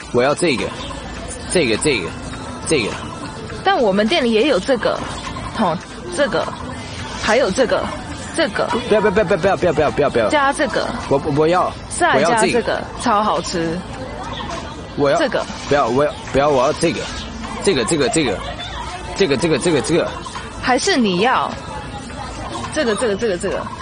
我要这个，这个。 但我们店里也有这个，哦，这个，还有这个。不要！加这个， 我要， 再加这个，超好吃。 我要这个， 不要，我要这个，这个， 还是你要这个？